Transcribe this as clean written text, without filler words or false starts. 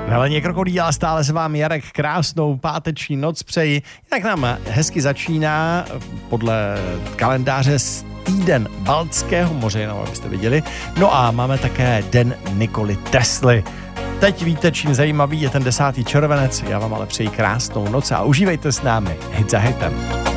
Na vlně Krokodýla stále s vámi Jarek, krásnou páteční noc přeji. Jak nám hezky začíná podle kalendáře týden Baltského moře, no, abyste viděli. No a máme také den Nikoly Tesly. Teď víte, čím zajímavý je ten 10. červenec. Já vám ale přeji krásnou noc a užívejte s námi hit za hitem.